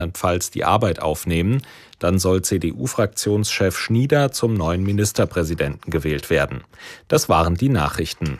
Rheinland-Pfalz die Arbeit aufnehmen. Dann soll CDU-Fraktionschef Schnieder zum neuen Ministerpräsidenten gewählt werden. Das waren die Nachrichten.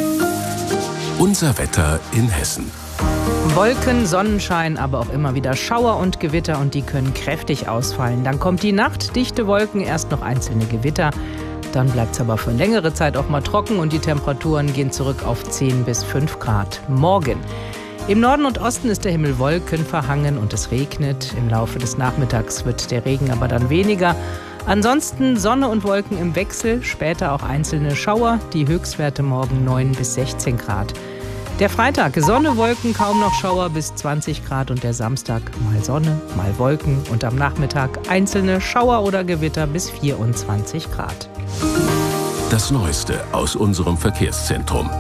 Unser Wetter in Hessen. Wolken, Sonnenschein, aber auch immer wieder Schauer und Gewitter und die können kräftig ausfallen. Dann kommt die Nacht, dichte Wolken, erst noch einzelne Gewitter. Dann bleibt es aber für längere Zeit auch mal trocken und die Temperaturen gehen zurück auf 10 bis 5 Grad. Morgen. Im Norden und Osten ist der Himmel wolkenverhangen und es regnet. Im Laufe des Nachmittags wird der Regen aber dann weniger. Ansonsten Sonne und Wolken im Wechsel, später auch einzelne Schauer. Die Höchstwerte morgen 9 bis 16 Grad. Der Freitag, Sonne, Wolken, kaum noch Schauer bis 20 Grad und der Samstag mal Sonne, mal Wolken und am Nachmittag einzelne Schauer oder Gewitter bis 24 Grad. Das Neueste aus unserem Verkehrszentrum.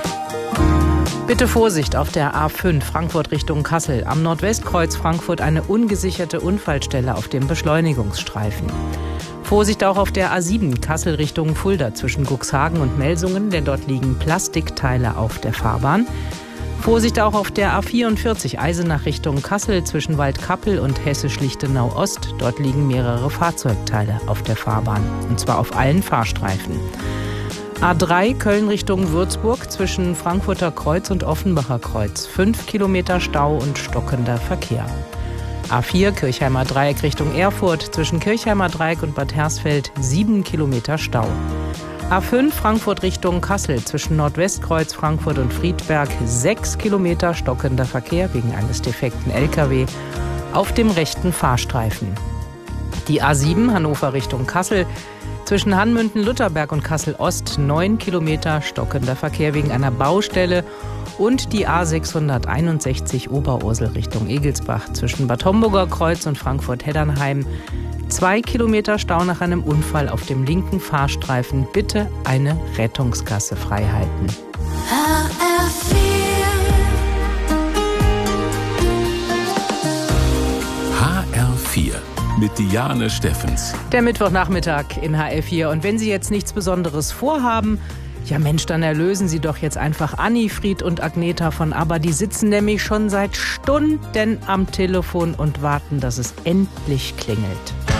Bitte Vorsicht auf der A5 Frankfurt Richtung Kassel. Am Nordwestkreuz Frankfurt eine ungesicherte Unfallstelle auf dem Beschleunigungsstreifen. Vorsicht auch auf der A7 Kassel Richtung Fulda zwischen Cuxhagen und Melsungen, denn dort liegen Plastikteile auf der Fahrbahn. Vorsicht auch auf der A44 Eisenach Richtung Kassel zwischen Waldkappel und Hessisch-Lichtenau Ost. Dort liegen mehrere Fahrzeugteile auf der Fahrbahn, und zwar auf allen Fahrstreifen. A3 Köln Richtung Würzburg zwischen Frankfurter Kreuz und Offenbacher Kreuz. 5 Kilometer Stau und stockender Verkehr. A4 Kirchheimer Dreieck Richtung Erfurt zwischen Kirchheimer Dreieck und Bad Hersfeld 7 Kilometer Stau. A5 Frankfurt Richtung Kassel zwischen Nordwestkreuz Frankfurt und Friedberg 6 Kilometer stockender Verkehr wegen eines defekten LKW auf dem rechten Fahrstreifen. Die A7 Hannover Richtung Kassel zwischen Hanmünden-Lutherberg und Kassel-Ost 9 Kilometer stockender Verkehr wegen einer Baustelle und die A661 Oberursel Richtung Egelsbach zwischen Bad Homburger Kreuz und Frankfurt-Heddernheim 2 Kilometer Stau nach einem Unfall auf dem linken Fahrstreifen. Bitte eine Rettungsgasse freihalten. HR4 mit Diane Steffens. Der Mittwochnachmittag in HR4. Und wenn Sie jetzt nichts Besonderes vorhaben, ja Mensch, dann erlösen Sie doch jetzt einfach Annifried und Agneta von ABBA. Die sitzen nämlich schon seit Stunden am Telefon und warten, dass es endlich klingelt.